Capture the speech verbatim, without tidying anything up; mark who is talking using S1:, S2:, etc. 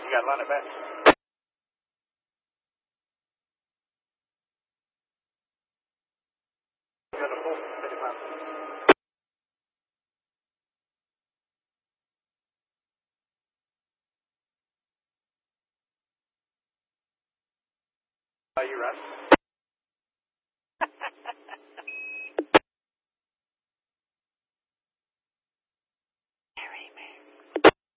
S1: You got to line it back. You got to pull. Take it back. Uh, you rest.